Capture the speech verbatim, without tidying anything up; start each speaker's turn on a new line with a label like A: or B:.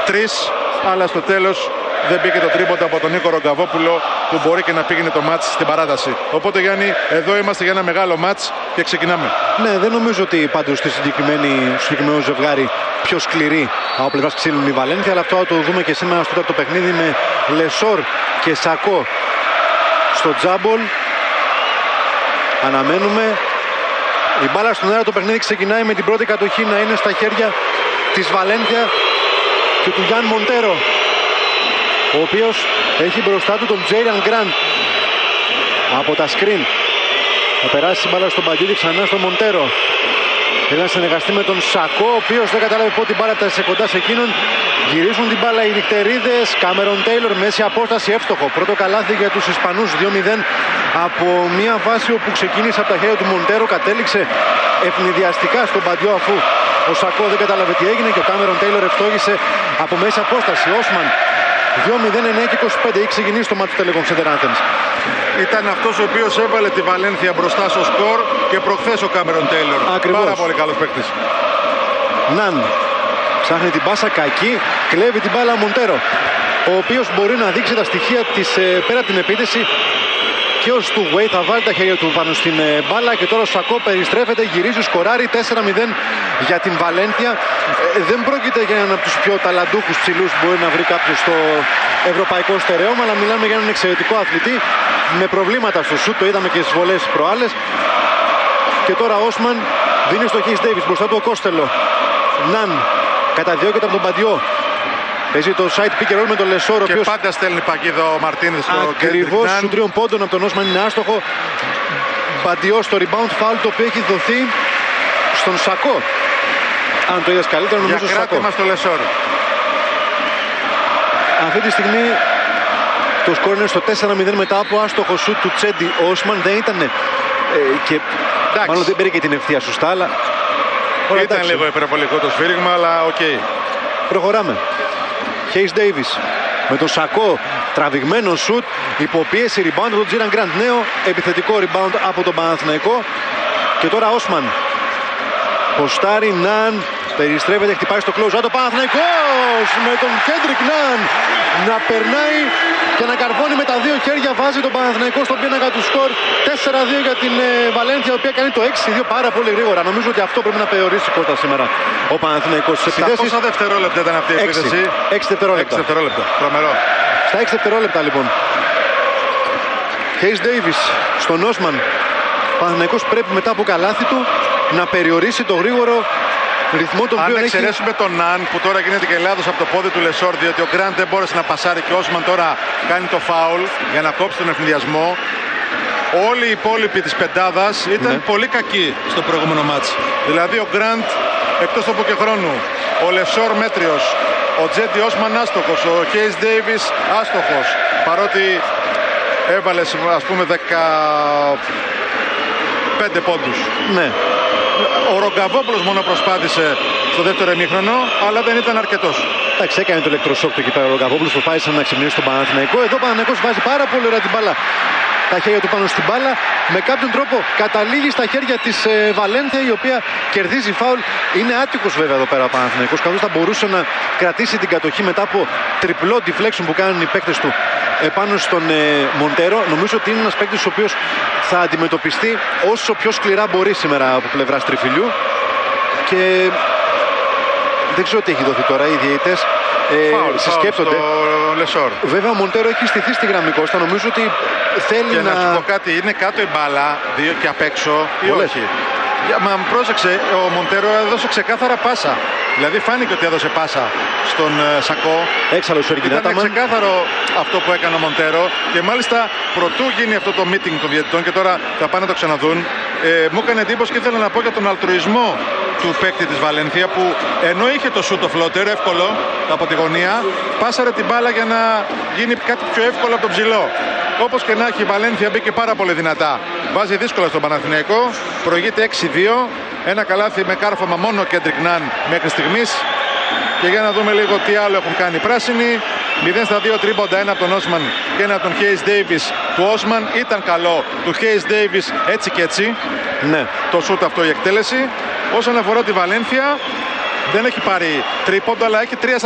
A: τρεις, αλλά στο τέλος δεν μπήκε το τρίποντα από τον Νίκο Ρογκαβόπουλο που μπορεί και να πήγαινε το μάτς στην παράταση. Οπότε Γιάννη, εδώ είμαστε για ένα μεγάλο μάτς και ξεκινάμε.
B: Ναι, δεν νομίζω ότι πάντως στη συγκεκριμένη, στο συγκεκριμένο ζευγάρι πιο σκληρή από πλευράς ξύλινη η Βαλένθια, αλλά αυτό θα το δούμε και σήμερα στο τέταρτο παιχνίδι με Λεσόρ και Σακό στο τζάμπολ. Αναμένουμε. Η μπάλα στον αέρα, το παιχνίδι ξεκινάει με την πρώτη κατοχή να είναι στα χέρια της Βαλένθια και του Γιάν Μοντέρο, ο οποίος έχει μπροστά του τον Τζέιραν Γκραντ από τα σκριν. Θα περάσει την μπάλα στον Μπαντζίδη, ξανά στον Μοντέρο. Θέλει να συνεργαστεί με τον Σακό, ο οποίος δεν κατάλαβε πότε την μπάλα πέρασε κοντά σε εκείνον. Γυρίζουν την μπάλα οι νυχτερίδες. Κάμερον Τέιλορ, μέση απόσταση, εύστοχο. Πρώτο καλάθι για τους Ισπανούς, δύο μηδέν από μια φάση όπου ξεκίνησε από τα χέρια του Μοντέρο. Κατέληξε ευνηδιαστικά στον Μπαντιό, αφού ο Σακό δεν κατάλαβε τι έγινε και ο Κάμερον Τέιλορ ευστόχησε από μέση απόσταση. Όσμαν δύο μηδέν, εννιά και είκοσι πέντε. Έχει ξεκινήσει το μάτι του Telecom Center Athens.
A: Ήταν αυτός ο οποίος έβαλε τη Βαλένθια μπροστά στο σκορ και προχθές ο Κάμερον Τέιλορ. Πάρα πολύ καλός παίκτης.
B: Ναν ψάχνει την πάσα, κακή, κλέβει την μπάλα Μοντέρο, ο οποίος μπορεί να δείξει τα στοιχεία της ε, πέρα από την επίθεση. Και ο Στουβέι θα βάλει τα χέρια του πάνω στην ε, μπάλα και τώρα ο Σακό περιστρέφεται, γυρίζει, σκοράρει τέσσερα μηδέν για την Βαλένθια. Ε, δεν πρόκειται για έναν από τους πιο ταλαντούχους ψηλούς που μπορεί να βρει κάποιος στο ευρωπαϊκό στερεώμα, αλλά μιλάμε για έναν εξαιρετικό αθλητή με προβλήματα στο σουτ, το είδαμε και στις βολές προάλλες. Και τώρα ο Όσμαν δίνει στο Χέις Ντέιβις, μπροστά του ο Κόστελο. Ναν καταδιώκεται από τον Μπαντιό. Παίζει το side pick and roll με τον Λεσόρ.
A: Και οποίος πάντα στέλνει παγίδα ο Μαρτίνες στο
B: ακριβώς σου τριών πόντων από τον Όσμαν, είναι άστοχο. Μπαντιό στο rebound foul, το οποίο έχει δοθεί στον Σακό. Αν το είδες καλύτερα, νομίζω στο Σακό.
A: Για στο Λεσόρ.
B: Αυτή τη στιγμή το σκορ είναι στο τέσσερα μηδέν μετά από άστοχο σουτ του Τσέντι. Ο Όσμαν δεν ήταν ε, και εντάξει, μάλλον δεν πήρε και την ευθεία σωστά, αλλά
A: ήταν εντάξει, λίγο υπερβολικό το σφύριγμα, αλλά οκ. Okay.
B: Προχωράμε. Χέις Ντέιβις με τον Σακό, τραβηγμένο σουτ, υποπίεση, rebound από τον Τζίραν Γκραντ. Νέο επιθετικό rebound από τον Παναθηναϊκό. Και τώρα Όσμαν ποστάρει, Ναν περιστρέφεται, χτυπάει στο close out ο Παναθηναϊκός με τον Κέντρικ Ναν να περνάει και να καρβώνει με τα δύο χέρια. Βάζει τον Παναθηναϊκό στον πίνακα του σκορ. τέσσερα δύο για την ε, Βαλένθια, η οποία κάνει το έξι δύο πάρα πολύ γρήγορα. Νομίζω ότι αυτό πρέπει να περιορίσει Κώστα σήμερα ο Παναθηναϊκός στις επιθέσεις.
A: Στα πόσα δευτερόλεπτα ήταν αυτή η επίθεση?
B: έξι δευτερόλεπτα.
A: έξι δευτερόλεπτα. Τρομερό.
B: Στα έξι δευτερόλεπτα λοιπόν. Χέις Ντέιβις στον Όσμαν. Ο Παναθηναϊκός πρέπει μετά από καλάθι του να περιορίσει το γρήγορο ρυθμό τον οποίο
A: έχει. Αν εξαιρέσουμε
B: έχει...
A: τον Ναν που τώρα γίνεται και λάθος από το πόδι του Λεσόρ, διότι ο Γκραντ δεν μπόρεσε να πασάρει και ο Όσμαν τώρα κάνει το φάουλ για να κόψει τον ευνηδιασμό. Όλοι οι υπόλοιποι της πεντάδας ήταν ναι. πολύ κακοί στο προηγούμενο μάτς. Δηλαδή ο Γκραντ εκτός από και χρόνου, ο Λεσόρ μέτριος, ο Τζέντι Όσμαν άστοχος, ο Χέις Ντέιβις άστοχος, παρότι έβαλε ας πούμε δεκαπέντε πόντους.
B: Ναι.
A: Ο Ρογκαβόπουλος μόνο προσπάθησε στο δεύτερο ημίχρονο, αλλά δεν ήταν αρκετός.
B: Εντάξει, έκανε το ηλεκτροσόκ του εκεί πέρα ο Ρογκαβόπουλος, προσπάθησε να ξυπνήσει τον Παναθηναϊκό. Εδώ ο Παναθηναϊκός βάζει πάρα πολύ ωραία την μπάλα, τα χέρια του πάνω στην μπάλα. Με κάποιον τρόπο καταλήγει στα χέρια της ε, Βαλένθια, η οποία κερδίζει φάουλ. Είναι άτυχος βέβαια εδώ πέρα ο Παναθηναϊκός, καθώς θα μπορούσε να κρατήσει την κατοχή μετά από τριπλό deflection που κάνουν οι παίκτες του επάνω στον ε, Μοντέρο. Νομίζω ότι είναι ένας παίκτης ο οποίος θα αντιμετωπιστεί όσο πιο σκληρά μπορεί σήμερα από πλευράς τριφυλιού. Και δεν ξέρω τι έχει δοθεί τώρα, οι διαιτητές ε, συσκέπτονται. Βέβαια ο Μοντέρο έχει στηθεί στη γραμμή Κώστα, νομίζω ότι θέλει
A: και
B: να...
A: να σου πω κάτι, είναι κάτω η μπάλα δύο και απ' έξω ή
B: Όλες.
A: όχι? Μα πρόσεξε, ο Μοντέρο έδωσε ξεκάθαρα πάσα. Δηλαδή φάνηκε ότι έδωσε πάσα στον uh, Σακό.
B: Έξαλλο σου
A: Ήταν ξεκάθαρο αυτό που έκανε ο Μοντέρο. Και μάλιστα προτού γίνει αυτό το meeting των διαιτητών, και τώρα θα πάνε να το ξαναδούν, ε, μου έκανε εντύπωση και ήθελα να πω για τον αλτρουισμό του παίκτη της Βαλένθια, που ενώ είχε το σούτ το φλότερ εύκολο από τη γωνία, πάσαρε την μπάλα για να γίνει κάτι πιο εύκολο από τον ψηλό. Όπως και να έχει, η Βαλένθια μπήκε πάρα πολύ δυνατά. Βάζει δύσκολα στον Παναθηναϊκό. Προηγείται έξι δύο. Ένα καλάθι με κάρφωμα μόνο ο Κέντρικ Ναν μέχρι στιγμής. Και για να δούμε λίγο τι άλλο έχουν κάνει οι πράσινοι. μηδέν στα δύο τρίποντα, ένα από τον Όσμαν και ένα από τον Χέις Ντέιβις. Του Όσμαν ήταν καλό, του Χέις Ντέιβις έτσι και έτσι.
B: Ναι.
A: Το σούτ αυτό, η εκτέλεση. Όσον αφορά τη Βαλένθια, δεν έχει πάρει τρίποντα, αλλά έχει τρία